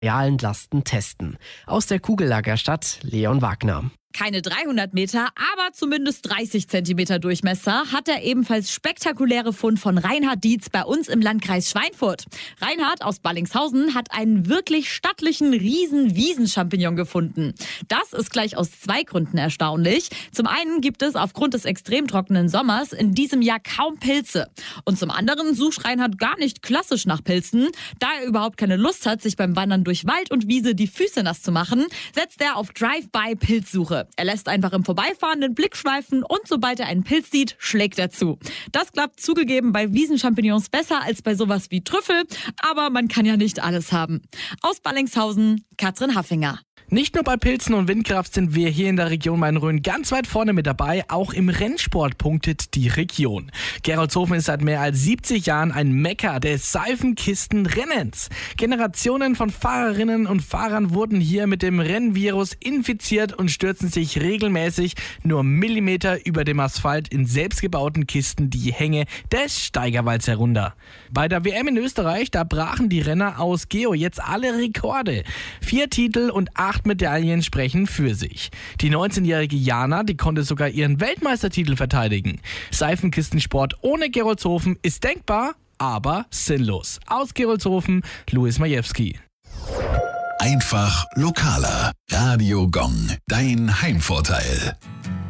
realen Lasten testen. Aus der Kugellagerstadt Leon Wagner. Keine 300 Meter, aber zumindest 30 Zentimeter Durchmesser hat der ebenfalls spektakuläre Fund von Reinhard Dietz bei uns im Landkreis Schweinfurt. Reinhard aus Ballingshausen hat einen wirklich stattlichen Riesen-Wiesenchampignon gefunden. Das ist gleich aus 2 Gründen erstaunlich. Zum einen gibt es aufgrund des extrem trockenen Sommers in diesem Jahr kaum Pilze. Und zum anderen sucht Reinhard gar nicht klassisch nach Pilzen. Da er überhaupt keine Lust hat, sich beim Wandern durch Wald und Wiese die Füße nass zu machen, setzt er auf Drive-by-Pilzsuche. Er lässt einfach im Vorbeifahren den Blick schweifen und sobald er einen Pilz sieht, schlägt er zu. Das klappt zugegeben bei Wiesenchampignons besser als bei sowas wie Trüffel, aber man kann ja nicht alles haben. Aus Ballingshausen, Katrin Haffinger. Nicht nur bei Pilzen und Windkraft sind wir hier in der Region Main-Rhön ganz weit vorne mit dabei. Auch im Rennsport punktet die Region. Gerolzhofen ist seit mehr als 70 Jahren ein Mekka des Seifenkistenrennens. Generationen von Fahrerinnen und Fahrern wurden hier mit dem Rennvirus infiziert und stürzen sich regelmäßig nur Millimeter über dem Asphalt in selbstgebauten Kisten die Hänge des Steigerwalds herunter. Bei der WM in Österreich, da brachen die Renner aus Geo jetzt alle Rekorde. 4 Titel und 8 Medaillen sprechen für sich. Die 19-jährige Jana, die konnte sogar ihren Weltmeistertitel verteidigen. Seifenkistensport ohne Gerolzhofen ist denkbar, aber sinnlos. Aus Gerolzhofen, Louis Majewski. Einfach lokaler. Radio Gong, dein Heimvorteil.